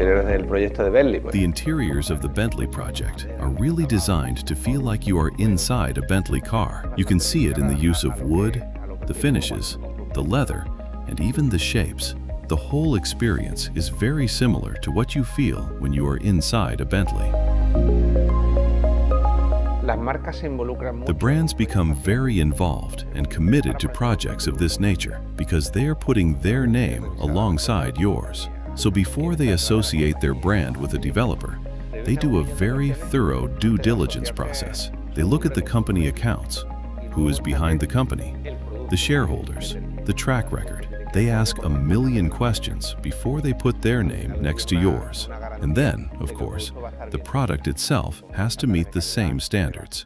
interiores del proyecto de Bentley, pues. The interiors of the Bentley project are really designed to feel like you are inside a Bentley car. You can see it in the use of wood, the finishes, the leather, and even the shapes. The whole experience is very similar to what you feel when you are inside a Bentley. The brands become very involved and committed to projects of this nature because they are putting their name alongside yours. So before they associate their brand with a developer, they do a very thorough due diligence process. They look at the company accounts, who is behind the company, the shareholders, the track record. They ask a million questions before they put their name next to yours. And then, of course, the product itself has to meet the same standards.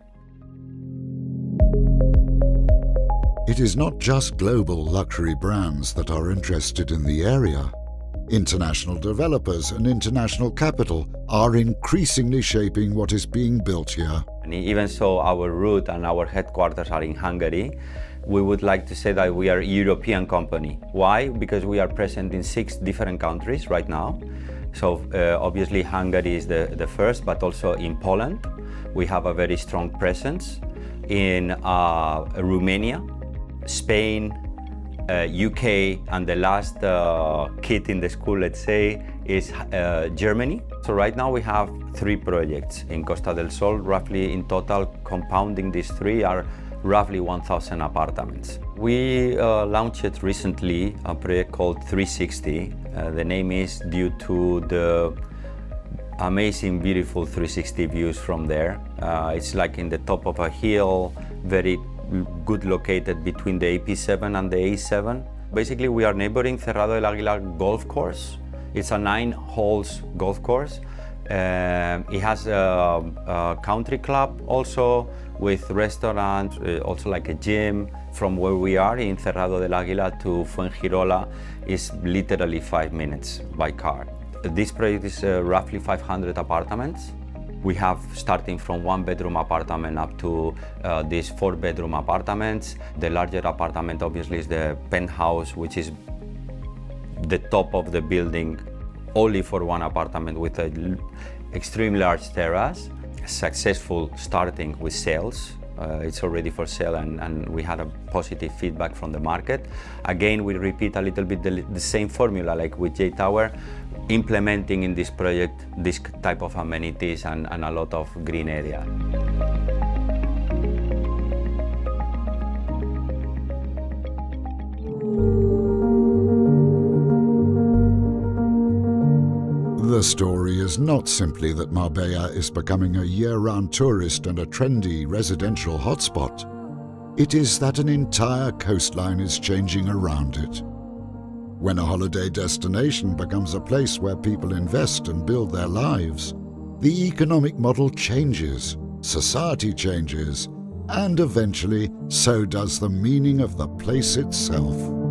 It is not just global luxury brands that are interested in the area. International developers and international capital are increasingly shaping what is being built here. And even so, our root and our headquarters are in Hungary. We would like to say that we are a European company. Why? Because we are present in 6 different countries right now. So obviously Hungary is the first, but also in Poland. We have a very strong presence in Romania, Spain, UK, and the last kid in the school, let's say, is Germany. So right now we have 3 projects in Costa del Sol. Roughly in total, compounding these 3 are roughly 1,000 apartments. We launched recently a project called 360. The name is due to the amazing, beautiful 360 views from there. It's like in the top of a hill, very good located between the AP7 and the A7. Basically, we are neighboring Cerrado del Águila golf course. It's a 9 holes golf course. It has a country club also with restaurant, also like a gym. From where we are in Cerrado del Águila to Fuengirola is literally 5 minutes by car. This project is roughly 500 apartments. We have starting from 1-bedroom apartment up to these 4-bedroom apartments. The larger apartment obviously is the penthouse, which is the top of the building only for 1 apartment with an extremely large terrace. Successful starting with sales. It's already for sale and we had a positive feedback from the market. Again, we repeat a little bit the same formula like with J Tower, implementing in this project this type of amenities and a lot of green area. The story is not simply that Marbella is becoming a year-round tourist and a trendy residential hotspot. It is that an entire coastline is changing around it. When a holiday destination becomes a place where people invest and build their lives, the economic model changes, society changes, and eventually so does the meaning of the place itself.